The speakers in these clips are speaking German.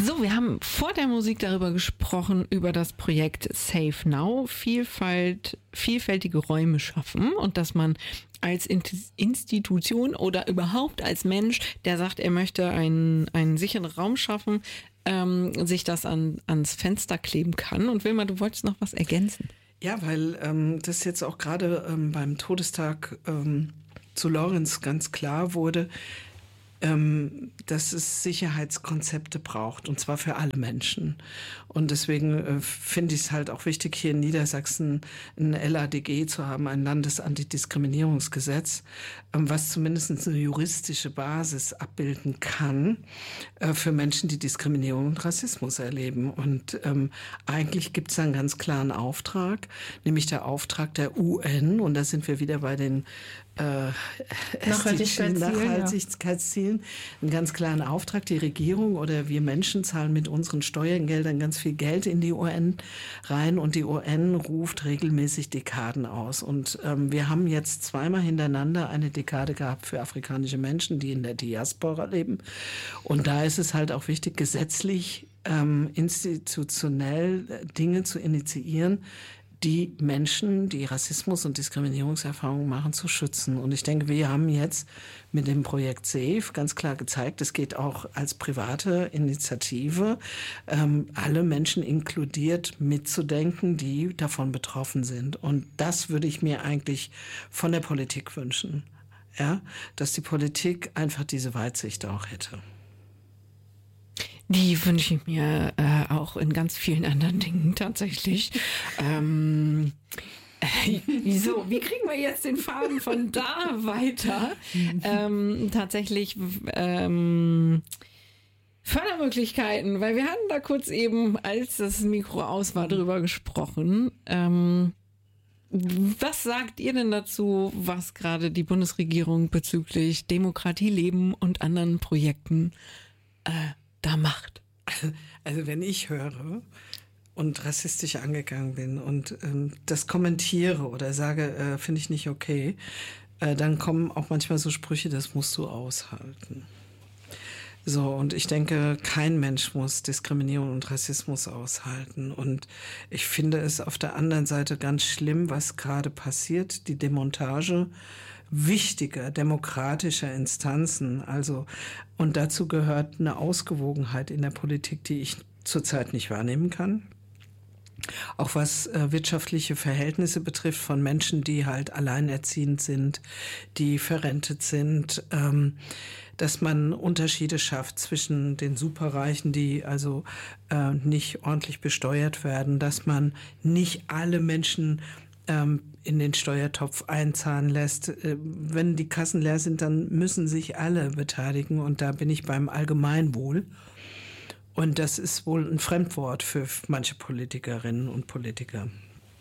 So, wir haben vor der Musik darüber gesprochen, über das Projekt Safe Now, vielfältige Räume schaffen und dass man als Institution oder überhaupt als Mensch, der sagt, er möchte einen sicheren Raum schaffen, sich das ans Fenster kleben kann. Und Wilma, du wolltest noch was ergänzen. Ja, weil das jetzt auch gerade beim Todestag zu Lawrence ganz klar wurde, dass es Sicherheitskonzepte braucht, und zwar für alle Menschen. Und deswegen finde ich es halt auch wichtig, hier in Niedersachsen ein LADG zu haben, ein Landesantidiskriminierungsgesetz, was zumindest eine juristische Basis abbilden kann für Menschen, die Diskriminierung und Rassismus erleben. Und eigentlich gibt es einen ganz klaren Auftrag, nämlich der Auftrag der UN, und da sind wir wieder bei den Nachhaltigkeitszielen, einen ganz klaren Auftrag. Die Regierung oder wir Menschen zahlen mit unseren Steuergeldern ganz viel Geld in die UN rein, und die UN ruft regelmäßig Dekaden aus. Und wir haben jetzt zweimal hintereinander eine Dekade gehabt für afrikanische Menschen, die in der Diaspora leben. Und da ist es halt auch wichtig, gesetzlich, institutionell Dinge zu initiieren, die Menschen, die Rassismus- und Diskriminierungserfahrungen machen, zu schützen. Und ich denke, wir haben jetzt mit dem Projekt SAFE ganz klar gezeigt, es geht auch als private Initiative, alle Menschen inkludiert mitzudenken, die davon betroffen sind. Und das würde ich mir eigentlich von der Politik wünschen, ja, dass die Politik einfach diese Weitsicht auch hätte. Die wünsche ich mir auch in ganz vielen anderen Dingen tatsächlich. Wieso? Wie kriegen wir jetzt den Faden von da weiter? Tatsächlich Fördermöglichkeiten, weil wir hatten da kurz eben, als das Mikro aus war, drüber gesprochen. Was sagt ihr denn dazu, was gerade die Bundesregierung bezüglich Demokratie leben und anderen Projekten da macht? Also wenn ich höre und rassistisch angegangen bin und das kommentiere oder sage, finde ich nicht okay, dann kommen auch manchmal so Sprüche, das musst du aushalten. So, und ich denke, kein Mensch muss Diskriminierung und Rassismus aushalten. Und ich finde es auf der anderen Seite ganz schlimm, was gerade passiert, die Demontage wichtiger demokratischer Instanzen. Also, und dazu gehört eine Ausgewogenheit in der Politik, die ich zurzeit nicht wahrnehmen kann. Auch was wirtschaftliche Verhältnisse betrifft von Menschen, die halt alleinerziehend sind, die verrentet sind, dass man Unterschiede schafft zwischen den Superreichen, die also nicht ordentlich besteuert werden, dass man nicht alle Menschen in den Steuertopf einzahlen lässt. Wenn die Kassen leer sind, dann müssen sich alle beteiligen, und da bin ich beim Allgemeinwohl. Und das ist wohl ein Fremdwort für manche Politikerinnen und Politiker.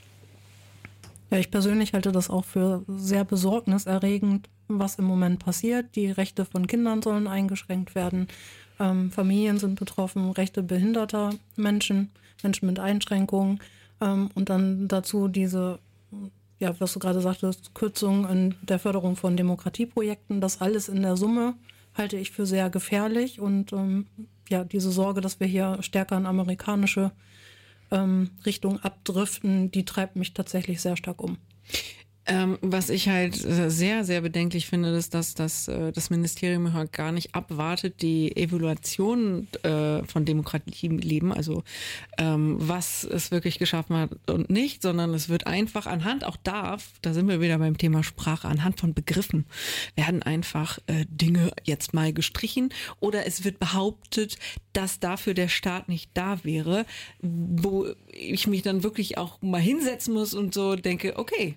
Ja, ich persönlich halte das auch für sehr besorgniserregend, was im Moment passiert. Die Rechte von Kindern sollen eingeschränkt werden. Familien sind betroffen, Rechte behinderter Menschen, Menschen mit Einschränkungen. Und dann dazu diese, ja, was du gerade sagtest, Kürzungen in der Förderung von Demokratieprojekten. Das alles in der Summe halte ich für sehr gefährlich. Und ja, diese Sorge, dass wir hier stärker in amerikanische Richtung abdriften, die treibt mich tatsächlich sehr stark um. Was ich halt sehr, sehr bedenklich finde, ist, dass das Ministerium halt gar nicht abwartet, die Evaluation von Demokratieleben, also was es wirklich geschaffen hat und nicht, sondern es wird einfach anhand, auch da sind wir wieder beim Thema Sprache, anhand von Begriffen werden einfach Dinge jetzt mal gestrichen, oder es wird behauptet, dass dafür der Staat nicht da wäre, wo ich mich dann wirklich auch mal hinsetzen muss und so denke, okay,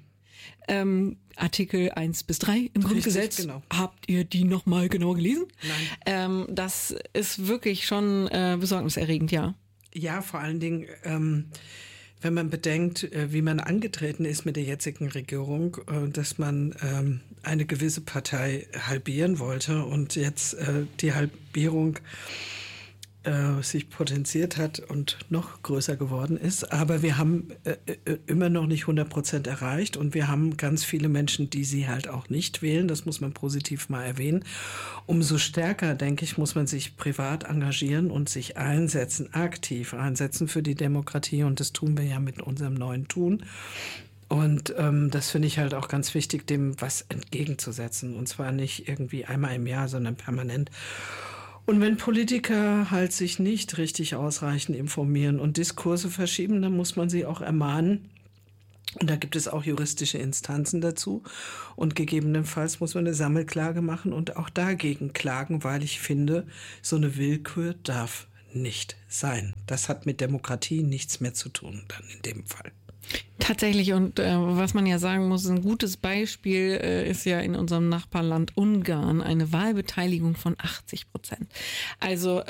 Artikel 1 bis 3 im Grundgesetz. Genau. Habt ihr die nochmal genau gelesen? Nein. Das ist wirklich schon besorgniserregend, ja. Ja, vor allen Dingen, wenn man bedenkt, wie man angetreten ist mit der jetzigen Regierung, dass man eine gewisse Partei halbieren wollte und jetzt die Halbierung sich potenziert hat und noch größer geworden ist. Aber wir haben immer noch nicht 100% erreicht und wir haben ganz viele Menschen, die sie halt auch nicht wählen. Das muss man positiv mal erwähnen. Umso stärker, denke ich, muss man sich privat engagieren und sich einsetzen, aktiv einsetzen für die Demokratie. Und das tun wir ja mit unserem neuen Tun. Und das finde ich halt auch ganz wichtig, dem was entgegenzusetzen. Und zwar nicht irgendwie einmal im Jahr, sondern permanent. Und wenn Politiker halt sich nicht richtig ausreichend informieren und Diskurse verschieben, dann muss man sie auch ermahnen. Und da gibt es auch juristische Instanzen dazu. Und gegebenenfalls muss man eine Sammelklage machen und auch dagegen klagen, weil ich finde, so eine Willkür darf nicht sein. Das hat mit Demokratie nichts mehr zu tun, dann in dem Fall. Tatsächlich, und was man ja sagen muss, ein gutes Beispiel ist ja in unserem Nachbarland Ungarn eine Wahlbeteiligung von 80%. Also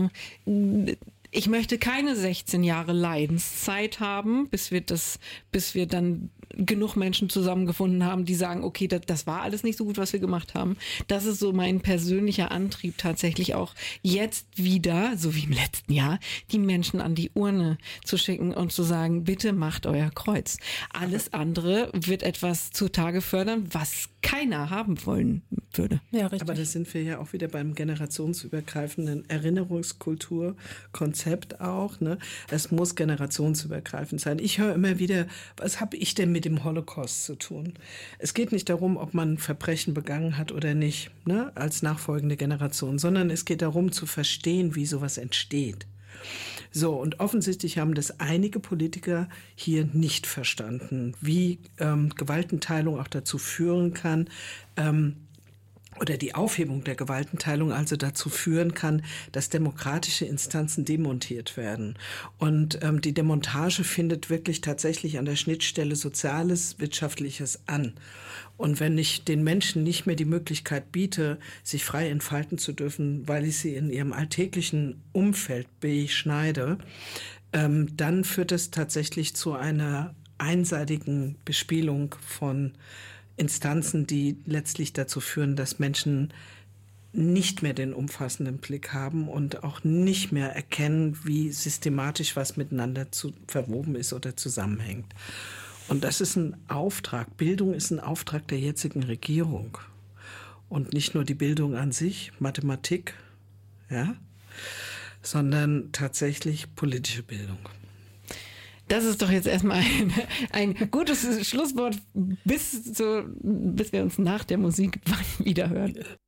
ich möchte keine 16 Jahre Leidenszeit haben, bis wir dann genug Menschen zusammengefunden haben, die sagen, okay, das war alles nicht so gut, was wir gemacht haben. Das ist so mein persönlicher Antrieb tatsächlich auch jetzt wieder, so wie im letzten Jahr, die Menschen an die Urne zu schicken und zu sagen, bitte macht euer Kreuz. Alles andere wird etwas zutage fördern, was keiner haben wollen würde. Ja, richtig. Aber da sind wir ja auch wieder beim generationsübergreifenden Erinnerungskulturkonzept auch. Ne? Es muss generationsübergreifend sein. Ich höre immer wieder, was habe ich denn mit dem Holocaust zu tun? Es geht nicht darum, ob man Verbrechen begangen hat oder nicht, ne? Als nachfolgende Generation, sondern es geht darum zu verstehen, wie sowas entsteht. So, und offensichtlich haben das einige Politiker hier nicht verstanden, wie Gewaltenteilung auch dazu führen kann, oder die Aufhebung der Gewaltenteilung also dazu führen kann, dass demokratische Instanzen demontiert werden. Und die Demontage findet wirklich tatsächlich an der Schnittstelle Soziales, Wirtschaftliches an. Und wenn ich den Menschen nicht mehr die Möglichkeit biete, sich frei entfalten zu dürfen, weil ich sie in ihrem alltäglichen Umfeld beschneide, dann führt es tatsächlich zu einer einseitigen Bespielung von Instanzen, die letztlich dazu führen, dass Menschen nicht mehr den umfassenden Blick haben und auch nicht mehr erkennen, wie systematisch was miteinander verwoben ist oder zusammenhängt. Und das ist ein Auftrag. Bildung ist ein Auftrag der jetzigen Regierung. Und nicht nur die Bildung an sich, Mathematik, ja, sondern tatsächlich politische Bildung. Das ist doch jetzt erstmal ein gutes Schlusswort, bis wir uns nach der Musik wieder hören.